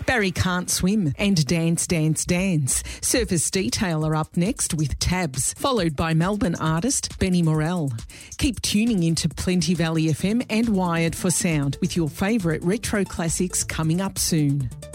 Barry Can't Swim and Dance, Dance, Dance. Surface Detail are up next with Tabs, followed by Melbourne artist Benny Morell. Keep tuning into Plenty Valley FM and Wired for sound with your favourite retro classics coming up soon.